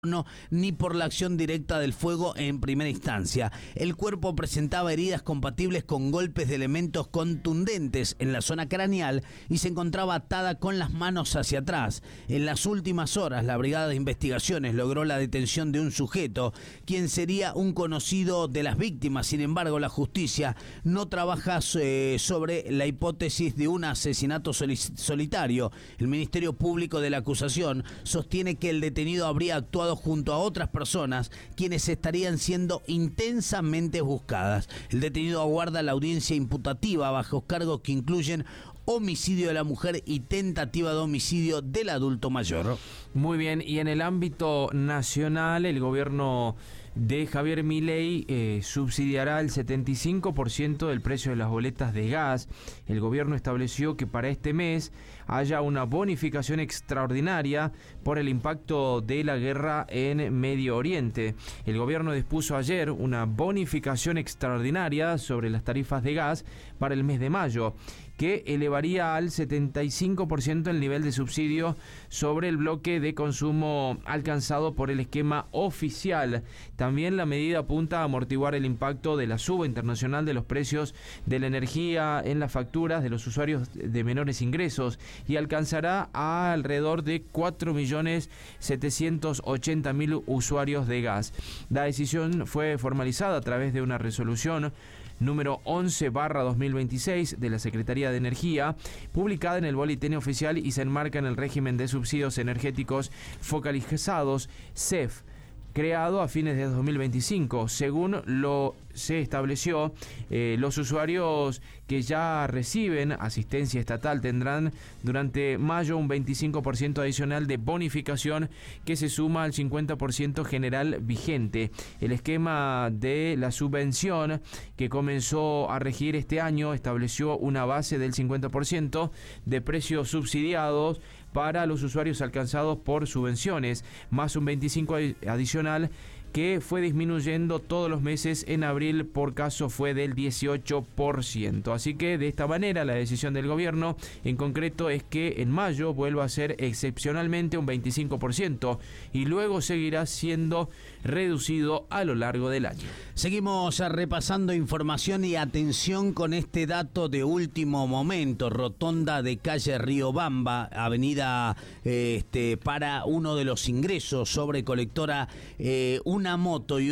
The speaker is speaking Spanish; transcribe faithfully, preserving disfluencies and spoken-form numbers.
No, ni por la acción directa del fuego en primera instancia. El cuerpo presentaba heridas compatibles con golpes de elementos contundentes en la zona craneal y se encontraba atada con las manos hacia atrás. En las últimas horas, la Brigada de Investigaciones logró la detención de un sujeto, quien sería un conocido de las víctimas. Sin embargo, la justicia no trabaja eh, sobre la hipótesis de un asesinato solitario. El Ministerio Público de la acusación sostiene que el detenido habría actuado junto a otras personas quienes estarían siendo intensamente buscadas. El detenido aguarda la audiencia imputativa bajo cargos que incluyen homicidio de la mujer y tentativa de homicidio del adulto mayor. Muy bien, y en el ámbito nacional, el gobierno de Javier Milei eh, subsidiará el setenta y cinco por ciento del precio de las boletas de gas. El gobierno estableció que para este mes haya una bonificación extraordinaria por el impacto de la guerra en Medio Oriente. El gobierno dispuso ayer una bonificación extraordinaria sobre las tarifas de gas para el mes de mayo, que elevaría al setenta y cinco por ciento el nivel de subsidio sobre el bloque de consumo alcanzado por el esquema oficial. También la medida apunta a amortiguar el impacto de la suba internacional de los precios de la energía en las facturas de los usuarios de menores ingresos y alcanzará a alrededor de cuatro millones setecientos ochenta mil usuarios de gas. La decisión fue formalizada a través de una resolución número once barra dos mil veintiséis de la Secretaría de Energía, publicada en el Boletín Oficial y se enmarca en el régimen de subsidios energéticos focalizados C E F, creado a fines de dos mil veinticinco. Según lo se estableció, eh, los usuarios que ya reciben asistencia estatal tendrán durante mayo un veinticinco por ciento adicional de bonificación que se suma al cincuenta por ciento general vigente. El esquema de la subvención que comenzó a regir este año estableció una base del cincuenta por ciento de precios subsidiados para los usuarios alcanzados por subvenciones, más un veinticinco por ciento adicional que fue disminuyendo todos los meses. En abril por caso fue del dieciocho por ciento. Así que de esta manera la decisión del gobierno en concreto es que en mayo vuelva a ser excepcionalmente un veinticinco por ciento y luego seguirá siendo reducido a lo largo del año. Seguimos repasando información y atención con este dato de último momento. Rotonda de calle Riobamba, avenida eh, este, para uno de los ingresos sobre colectora, eh, una moto y